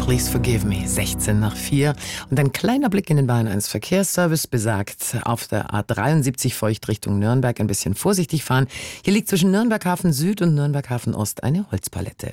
Please Forgive Me, 16 nach 4. Und ein kleiner Blick in den Bayern 1 Verkehrsservice besagt, auf der A73 feucht Richtung Nürnberg ein bisschen vorsichtig fahren. Hier liegt zwischen Nürnberg Hafen Süd und Nürnberg Hafen Ost eine Holzpalette.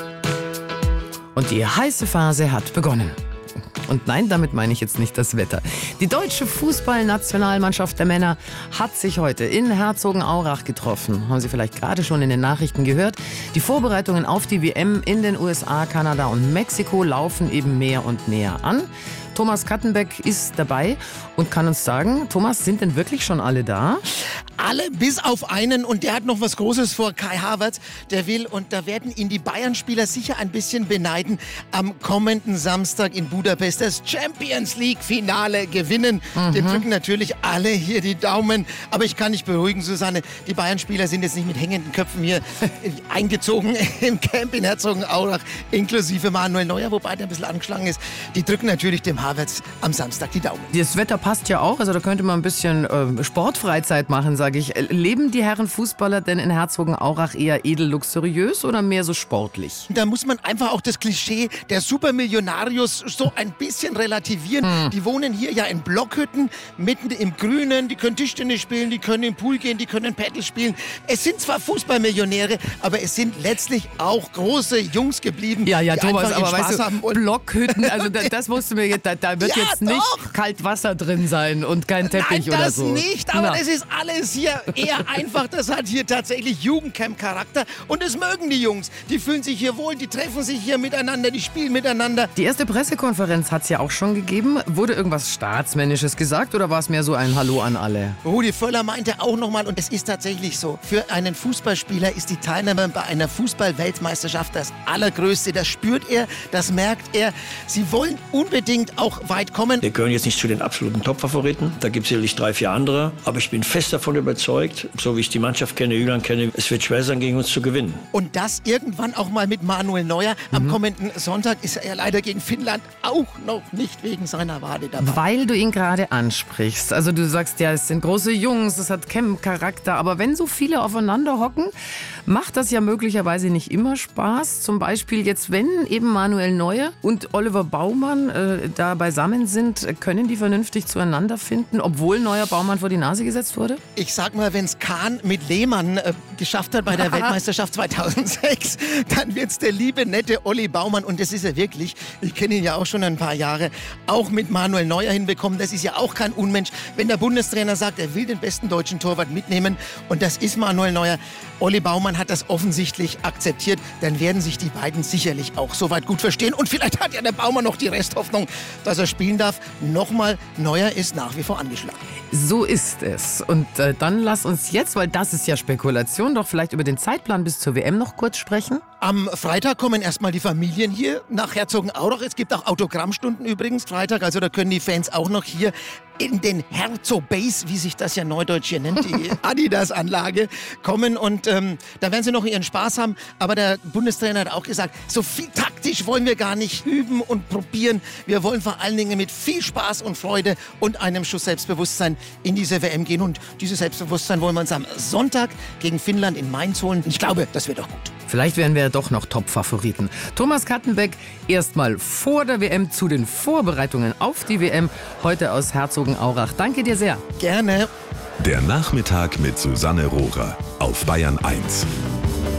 Und die heiße Phase hat begonnen. Und nein, damit meine ich jetzt nicht das Wetter. Die deutsche Fußballnationalmannschaft der Männer hat sich heute in Herzogenaurach getroffen. Haben Sie vielleicht gerade schon in den Nachrichten gehört. Die Vorbereitungen auf die WM in den USA, Kanada und Mexiko laufen eben mehr und näher an. Thomas Kattenbeck ist dabei und kann uns sagen, Thomas, sind denn wirklich schon alle da? Alle bis auf einen, und der hat noch was Großes vor, Kai Havertz. Der will, und da werden ihn die Bayern-Spieler sicher ein bisschen beneiden, am kommenden Samstag in Budapest das Champions-League-Finale gewinnen. Dem drücken natürlich alle hier die Daumen. Aber ich kann dich beruhigen, Susanne, die Bayern-Spieler sind jetzt nicht mit hängenden Köpfen hier eingezogen im Camp in Herzogenaurach, inklusive Manuel Neuer, wobei der ein bisschen angeschlagen ist. Die drücken natürlich dem Havertz am Samstag die Daumen. Das Wetter passt ja auch, also da könnte man ein bisschen Sportfreizeit machen, sage ich. Leben die Herren Fußballer denn in Herzogenaurach eher edel luxuriös oder mehr so sportlich? Da muss man einfach auch das Klischee der Supermillionarios so ein bisschen relativieren. Die wohnen hier ja in Blockhütten, mitten im Grünen, die können Tischtennis spielen, die können im Pool gehen, die können Paddle spielen. Es sind zwar Fußballmillionäre, aber es sind letztlich auch große Jungs geblieben, ja, die Thomas, einfach aber Spaß weißt du, haben. Blockhütten, also das musst du mir jetzt, da wird Ja, jetzt nicht doch. kalt Wasser drin sein und kein Teppich Nein, oder so. das nicht, aber das ist alles hier eher einfach. Das hat hier tatsächlich Jugendcamp-Charakter und das mögen die Jungs. Die fühlen sich hier wohl, die treffen sich hier miteinander, die spielen miteinander. Die erste Pressekonferenz hat es ja auch schon gegeben. Wurde irgendwas Staatsmännisches gesagt oder war es mehr so ein Hallo an alle? Rudi Völler meinte auch nochmal, und es ist tatsächlich so, für einen Fußballspieler ist die Teilnahme bei einer Fußball-Weltmeisterschaft das Allergrößte. Das spürt er, das merkt er. Sie wollen unbedingt auch weit kommen. Wir gehören jetzt nicht zu den absoluten Top-Favoriten. Da gibt es sicherlich 3, 4 andere. Aber ich bin fest davon überzeugt, so wie ich die Mannschaft kenne, Julian kenne, es wird schwer sein, gegen uns zu gewinnen. Und das irgendwann auch mal mit Manuel Neuer. Am kommenden Sonntag ist er leider gegen Finnland auch noch nicht wegen seiner Wade dabei. Weil du ihn gerade ansprichst. Also du sagst ja, es sind große Jungs, es hat Camp-Charakter. Aber wenn so viele aufeinander hocken, macht das ja möglicherweise nicht immer Spaß. Zum Beispiel jetzt, wenn eben Manuel Neuer und Oliver Baumann da beisammen sind, können die vernünftig zueinander finden, obwohl Neuer Baumann vor die Nase gesetzt wurde? Ich sag mal, wenn es Kahn mit Lehmann geschafft hat bei der Weltmeisterschaft 2006, dann wird's der liebe, nette Olli Baumann, und das ist er wirklich, ich kenne ihn ja auch schon ein paar Jahre, auch mit Manuel Neuer hinbekommen. Das ist ja auch kein Unmensch, wenn der Bundestrainer sagt, er will den besten deutschen Torwart mitnehmen, und das ist Manuel Neuer. Olli Baumann hat das offensichtlich akzeptiert, dann werden sich die beiden sicherlich auch soweit gut verstehen, und vielleicht hat ja der Baumann noch die Resthoffnung, dass er spielen darf. Nochmal, Neuer ist nach wie vor angeschlagen. So ist es. Und dann lass uns jetzt, weil das ist ja Spekulation, doch vielleicht über den Zeitplan bis zur WM noch kurz sprechen. Am Freitag kommen erstmal die Familien hier nach Herzogenaurach. Es gibt auch Autogrammstunden übrigens Freitag, also da können die Fans auch noch hier in den Herzog-Base, wie sich das ja neudeutsch hier nennt, die Adidas-Anlage, kommen, und da werden sie noch ihren Spaß haben. Aber der Bundestrainer hat auch gesagt, so viel taktisch wollen wir gar nicht üben und probieren. Wir wollen vor allen Dingen mit viel Spaß und Freude und einem Schuss Selbstbewusstsein in diese WM gehen. Und dieses Selbstbewusstsein wollen wir uns am Sonntag gegen Finnland in Mainz holen. Ich glaube, das wird auch gut. Vielleicht werden wir ja doch noch Top-Favoriten. Thomas Kattenbeck erstmal vor der WM zu den Vorbereitungen auf die WM. Heute aus Herzogenaurach. Danke dir sehr. Gerne. Der Nachmittag mit Susanne Rohrer auf Bayern 1.